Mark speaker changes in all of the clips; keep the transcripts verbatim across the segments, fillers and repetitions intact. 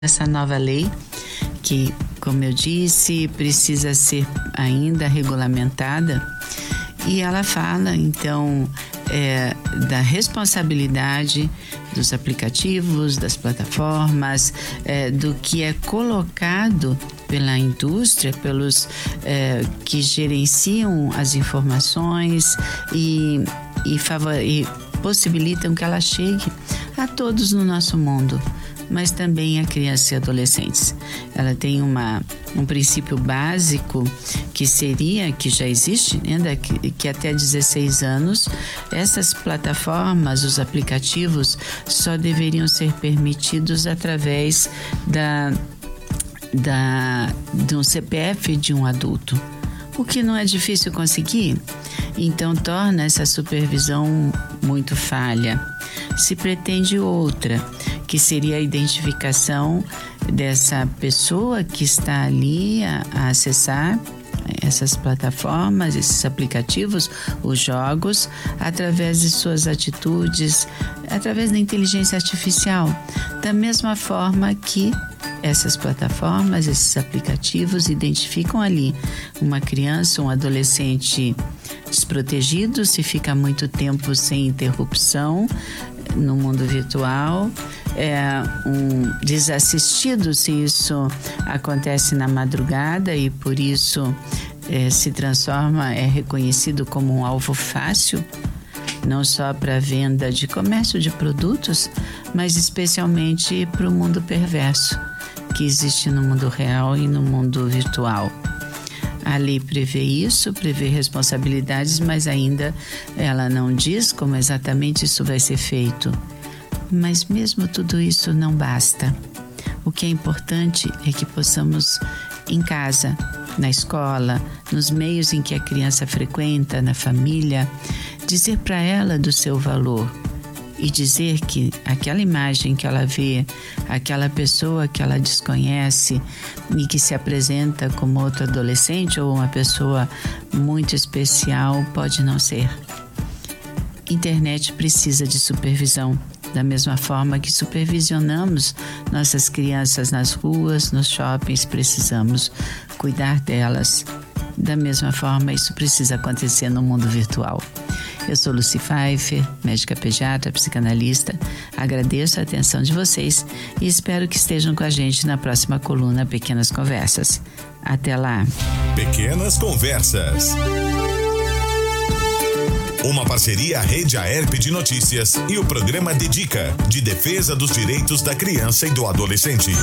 Speaker 1: essa nova lei que, como eu disse, precisa ser ainda regulamentada, e ela fala então é, da responsabilidade dos aplicativos, das plataformas, é, do que é colocado pela indústria, pelos é, que gerenciam as informações e, e, favor, e possibilitam que ela chegue a todos no nosso mundo, mas também a crianças e adolescentes. Ela tem uma, um princípio básico que seria, que já existe, né, que, que até dezesseis anos, essas plataformas, os aplicativos, só deveriam ser permitidos através da, da, de um C P F de um adulto, o que não é difícil conseguir. Então torna essa supervisão muito falha. Se pretende outra, que seria a identificação dessa pessoa que está ali a, a acessar essas plataformas, esses aplicativos, os jogos, através de suas atitudes, através da inteligência artificial. Da mesma forma que essas plataformas, esses aplicativos identificam ali uma criança, um adolescente desprotegido, se fica muito tempo sem interrupção no mundo virtual, é um desassistido se isso acontece na madrugada e por isso é, se transforma, é reconhecido como um alvo fácil, não só para venda de comércio de produtos, mas especialmente para o mundo perverso que existe no mundo real e no mundo virtual. A lei prevê isso, prevê responsabilidades, mas ainda ela não diz como exatamente isso vai ser feito. Mas mesmo tudo isso não basta. O que é importante é que possamos, em casa, na escola, nos meios em que a criança frequenta, na família, dizer para ela do seu valor e dizer que aquela imagem que ela vê, aquela pessoa que ela desconhece e que se apresenta como outro adolescente ou uma pessoa muito especial, pode não ser. Internet precisa de supervisão, da mesma forma que supervisionamos nossas crianças nas ruas, nos shoppings, precisamos cuidar delas. Da mesma forma, isso precisa acontecer no mundo virtual. Eu sou Lucy Pfeiffer, médica pediatra, psicanalista. Agradeço a atenção de vocês e espero que estejam com a gente na próxima coluna Pequenas Conversas. Até lá.
Speaker 2: Pequenas Conversas. Uma parceria Rede Aerp de Notícias e o programa Dedica, de defesa dos direitos da criança e do adolescente.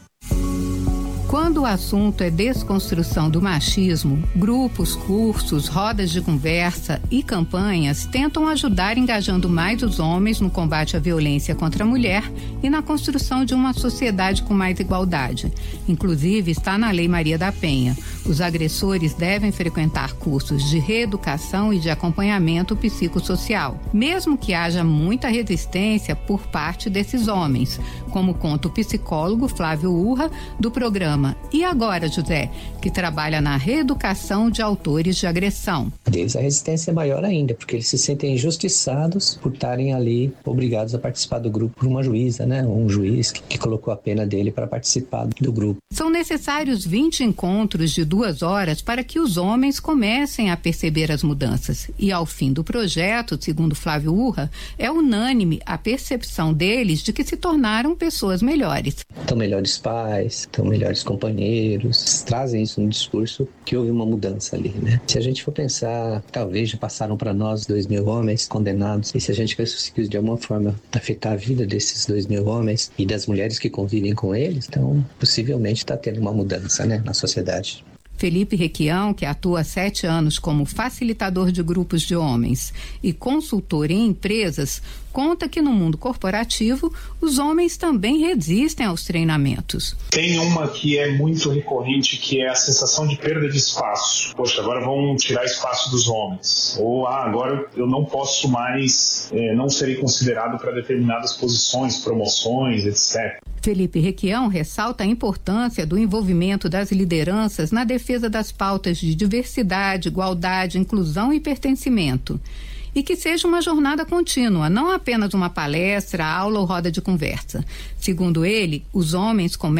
Speaker 3: Quando o assunto é desconstrução do machismo, grupos, cursos, rodas de conversa e campanhas tentam ajudar engajando mais os homens no combate à violência contra a mulher e na construção de uma sociedade com mais igualdade. Inclusive, está na Lei Maria da Penha. Os agressores devem frequentar cursos de reeducação e de acompanhamento psicossocial, mesmo que haja muita resistência por parte desses homens, como conta o psicólogo Flávio Urra, do programa E Agora, José, que trabalha na reeducação de autores de agressão.
Speaker 4: Deles a resistência é maior ainda, porque eles se sentem injustiçados por estarem ali obrigados a participar do grupo por uma juíza, né? Um juiz que, que colocou a pena dele para participar do grupo.
Speaker 3: São necessários vinte encontros de duas horas para que os homens comecem a perceber as mudanças. E ao fim do projeto, segundo Flávio Urra, é unânime a percepção deles de que se tornaram pessoas melhores.
Speaker 4: Estão melhores pais, estão melhores companheiros, trazem isso no discurso que houve uma mudança ali, né? Se a gente for pensar, talvez já passaram para nós dois mil homens condenados, e se a gente conseguir de alguma forma afetar a vida desses dois mil homens e das mulheres que convivem com eles, então possivelmente está tendo uma mudança, né, na sociedade.
Speaker 3: Felipe Requião, que atua há sete anos como facilitador de grupos de homens e consultor em empresas, conta que no mundo corporativo os homens também resistem aos treinamentos.
Speaker 5: Tem uma que é muito recorrente, que é a sensação de perda de espaço. Poxa, agora vão tirar espaço dos homens. Ou, ah, agora eu não posso mais, é, não serei considerado para determinadas posições, promoções, etcétera.
Speaker 3: Felipe Requião ressalta a importância do envolvimento das lideranças na defesa das pautas de diversidade, igualdade, inclusão e pertencimento. e que seja uma jornada contínua, não apenas uma palestra, aula ou roda de conversa. Segundo ele, os homens começam